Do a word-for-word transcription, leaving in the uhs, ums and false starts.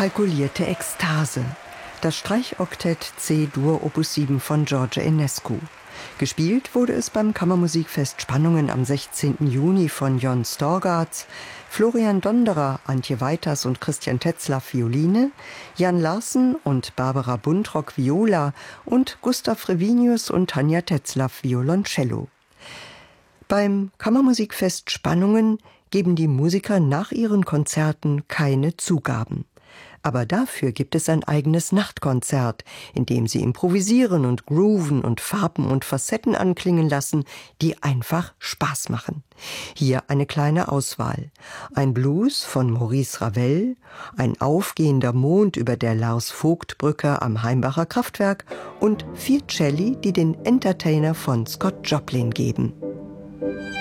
Kalkulierte Ekstase. Das Streichoktett C-Dur Opus sieben von George Enescu. Gespielt wurde es beim Kammermusikfest Spannungen am sechzehnten Juni von Jon Storgats, Florian Donderer, Antje Weiters und Christian Tetzlaff Violine, Jan Larsen und Barbara Buntrock Viola und Gustav Revinius und Tanja Tetzlaff Violoncello. Beim Kammermusikfest Spannungen geben die Musiker nach ihren Konzerten keine Zugaben. Aber dafür gibt es ein eigenes Nachtkonzert, in dem sie improvisieren und grooven und Farben und Facetten anklingen lassen, die einfach Spaß machen. Hier eine kleine Auswahl. Ein Blues von Maurice Ravel, ein aufgehender Mond über der Lars-Vogt-Brücke am Heimbacher Kraftwerk und vier Celli, die den Entertainer von Scott Joplin geben.